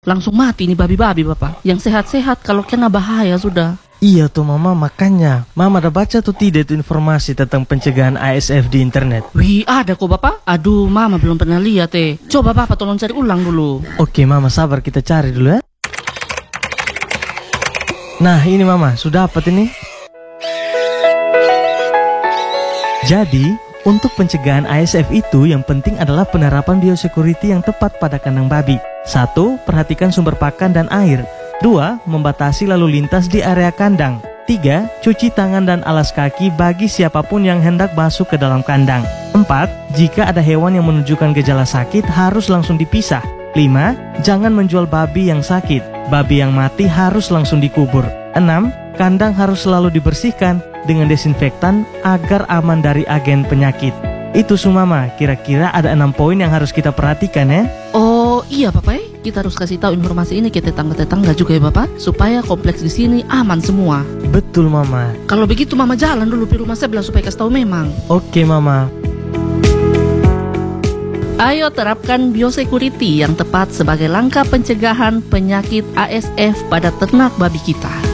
langsung mati nih babi-babi Bapak. Yang sehat-sehat kalau kena bahaya sudah. Iya tuh Mama, makanya Mama ada baca tuh tidak itu informasi tentang pencegahan ASF di internet? Wih, ada kok Bapak. Aduh, Mama belum pernah lihat Coba Bapak tolong cari ulang dulu. Oke Mama, sabar, kita cari dulu ya. Nah ini Mama, sudah dapat ini. Jadi, untuk pencegahan ASF itu yang penting adalah penerapan biosecurity yang tepat pada kandang babi. 1. Perhatikan sumber pakan dan air. 2. Membatasi lalu lintas di area kandang. 3. Cuci tangan dan alas kaki bagi siapapun yang hendak masuk ke dalam kandang. 4. Jika ada hewan yang menunjukkan gejala sakit harus langsung dipisah. 5. Jangan menjual babi yang sakit. Babi yang mati harus langsung dikubur. 6. Kandang harus selalu dibersihkan dengan desinfektan agar aman dari agen penyakit. Itu Mama, kira-kira ada 6 poin yang harus kita perhatikan ya. Oh iya Bapak kita harus kasih tahu informasi ini ke tetangga-tetangga juga ya Bapak, supaya kompleks di sini aman semua. Betul Mama. Kalau begitu Mama jalan dulu di rumah sebelah supaya kasih tahu memang. Oke Mama. Ayo terapkan biosecurity yang tepat sebagai langkah pencegahan penyakit ASF pada ternak babi kita.